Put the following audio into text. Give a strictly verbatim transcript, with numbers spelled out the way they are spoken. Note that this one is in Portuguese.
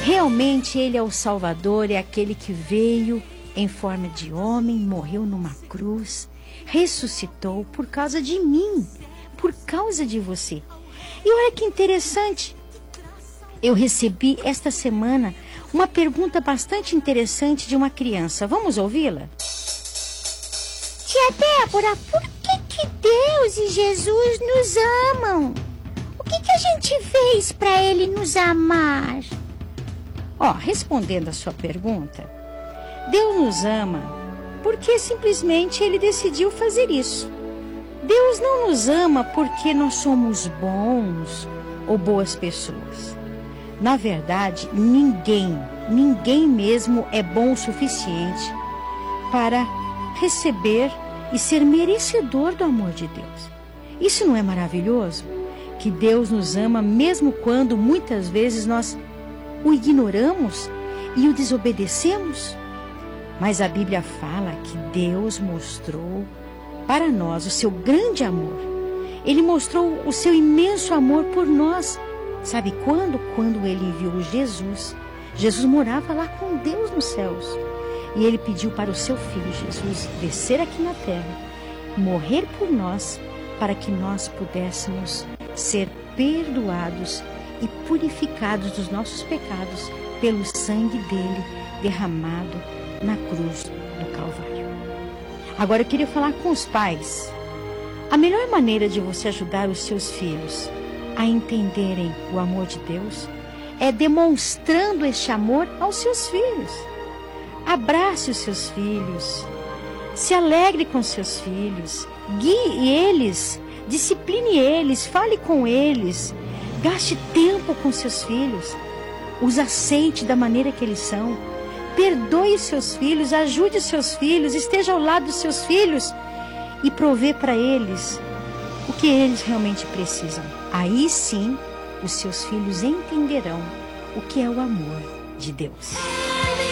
Realmente Ele é o Salvador, é aquele que veio em forma de homem, morreu numa cruz, ressuscitou por causa de mim, por causa de você. E olha que interessante, eu recebi esta semana uma pergunta bastante interessante de uma criança. Vamos ouvi-la? Tia Débora, por que que Deus e Jesus nos amam? O que que a gente fez para Ele nos amar? Ó, respondendo a sua pergunta, Deus nos ama porque simplesmente Ele decidiu fazer isso. Deus não nos ama porque nós somos bons ou boas pessoas. Na verdade, ninguém, ninguém mesmo é bom o suficiente para receber e ser merecedor do amor de Deus. Isso não é maravilhoso? Que Deus nos ama mesmo quando muitas vezes nós o ignoramos e o desobedecemos? Mas a Bíblia fala que Deus mostrou para nós o seu grande amor. Ele mostrou o seu imenso amor por nós. Sabe quando? Quando Ele enviou Jesus. Jesus morava lá com Deus nos céus. E Ele pediu para o seu Filho Jesus descer aqui na terra, morrer por nós, para que nós pudéssemos ser perdoados e purificados dos nossos pecados pelo sangue dele derramado na cruz do Calvário. Agora eu queria falar com os pais. A melhor maneira de você ajudar os seus filhos a entenderem o amor de Deus é demonstrando este amor aos seus filhos. Abrace os seus filhos, se alegre com seus filhos, guie eles, discipline eles, fale com eles, gaste tempo com seus filhos, os aceite da maneira que eles são, perdoe os seus filhos, ajude os seus filhos, esteja ao lado dos seus filhos e provê para eles o que eles realmente precisam. Aí sim, os seus filhos entenderão o que é o amor de Deus.